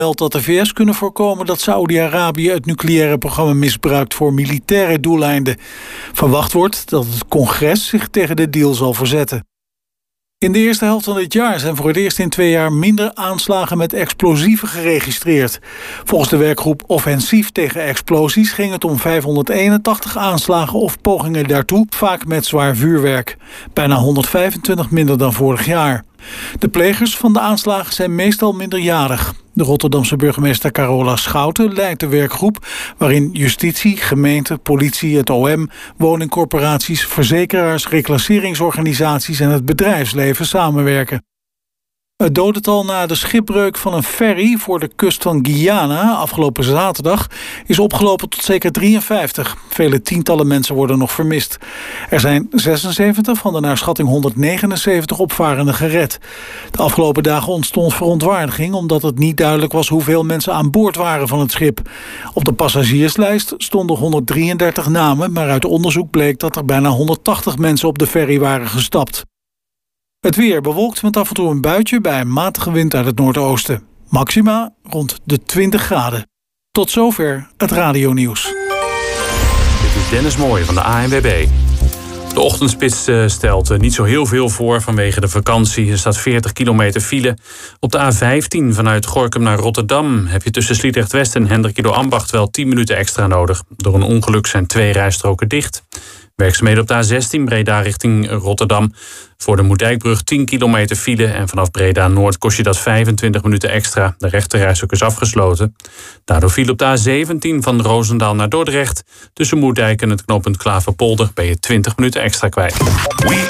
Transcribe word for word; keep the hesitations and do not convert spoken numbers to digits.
meldt dat de V S kunnen voorkomen dat Saoedi-Arabië het nucleaire programma misbruikt voor militaire doeleinden. Verwacht wordt dat het congres zich tegen de deal zal verzetten. In de eerste helft van dit jaar zijn voor het eerst in twee jaar minder aanslagen met explosieven geregistreerd. Volgens de werkgroep Offensief tegen Explosies ging het om vijfhonderdeenentachtig aanslagen of pogingen daartoe, vaak met zwaar vuurwerk. Bijna honderdvijfentwintig minder dan vorig jaar. De plegers van de aanslagen zijn meestal minderjarig. De Rotterdamse burgemeester Carola Schouten leidt de werkgroep, waarin justitie, gemeente, politie, het O M, woningcorporaties, verzekeraars, reclasseringsorganisaties en het bedrijfsleven samenwerken. Het dodental na de schipbreuk van een ferry voor de kust van Guyana afgelopen zaterdag is opgelopen tot zeker drieënvijftig. Vele tientallen mensen worden nog vermist. Er zijn zesenzeventig van de naar schatting honderdnegenenzeventig opvarenden gered. De afgelopen dagen ontstond verontwaardiging omdat het niet duidelijk was hoeveel mensen aan boord waren van het schip. Op de passagierslijst stonden honderddrieëndertig namen, maar uit onderzoek bleek dat er bijna honderdtachtig mensen op de ferry waren gestapt. Het weer bewolkt met af en toe een buitje bij een matige wind uit het noordoosten. Maxima rond de twintig graden. Tot zover het radionieuws. Dit is Dennis Mooij van de A N W B. De ochtendspits stelt niet zo heel veel voor vanwege de vakantie. Er staat veertig kilometer file. Op de A vijftien vanuit Gorinchem naar Rotterdam heb je tussen Sliedrecht West en Hendrikido Ambacht wel tien minuten extra nodig. Door een ongeluk zijn twee rijstroken dicht. Werkzaamheden op de A zestien Breda richting Rotterdam. Voor de Moerdijkbrug tien kilometer file en vanaf Breda Noord kost je dat vijfentwintig minuten extra. De rechterrijstrook is afgesloten. Daardoor viel op de A zeventien van Roosendaal naar Dordrecht. Tussen Moerdijk en het knooppunt Klaverpolder ben je twintig minuten extra kwijt.